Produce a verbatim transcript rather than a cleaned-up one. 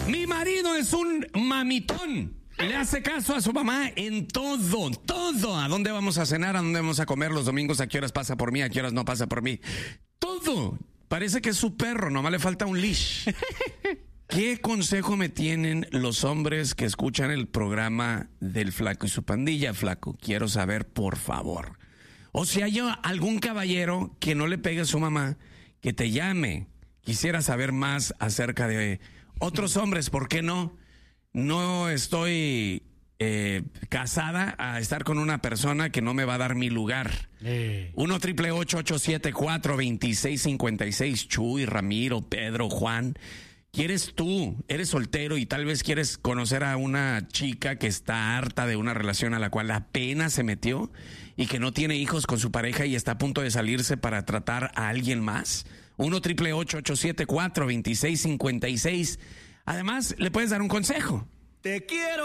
Mi marido es un mamitón. Le hace caso a su mamá en todo, todo. ¿A dónde vamos a cenar? ¿A dónde vamos a comer los domingos? ¿A qué horas pasa por mí? ¿A qué horas no pasa por mí? Todo. Parece que es su perro, nomás le falta un leash. ¿Qué consejo me tienen los hombres que escuchan el programa del Flaco y su pandilla, Flaco? Quiero saber, por favor. O si hay algún caballero que no le pegue a su mamá, que te llame. Quisiera saber más acerca de otros hombres, ¿por qué no? No estoy eh, casada a estar con una persona que no me va a dar mi lugar. Eh. uno triple ocho ocho siete cuatro dos seis cinco seis. Chuy, Ramiro, Pedro, Juan. ¿Quieres tú? Eres soltero y tal vez quieres conocer a una chica que está harta de una relación a la cual apenas se metió y que no tiene hijos con su pareja y está a punto de salirse para tratar a alguien más. uno triple ocho ocho siete cuatro dos seis cinco seis. Además, le puedes dar un consejo. Te quiero.